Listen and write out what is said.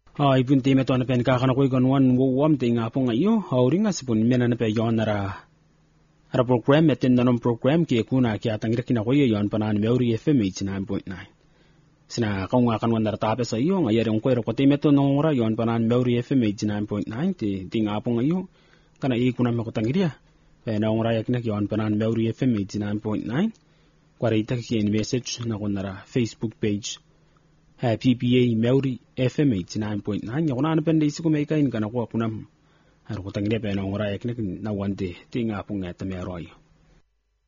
Ipun ti meto na pen kakana ko ikonwan wam ti nga po ngayo hauringa sipun mena na pe yon ara program metin nanom program ki kuna ki atangir kina ko yon panan Meuri FM 89.9 sina kaunga kanwan dar tape sa iyo ngayarong ko ti meto nongora yon panan Meuri FM 89.9 ti nga po ngayo kana ikuna me ko tangiria pe na ngora yakna yon panan Meuri FM 89.9 kwarita ki message na kunara Facebook page PPA Meuri FM 89.9 yakuna na pende isi ko may kain kana ko kunam har ko tangiria pe na ngora yakna na wande ti nga po ngata meroy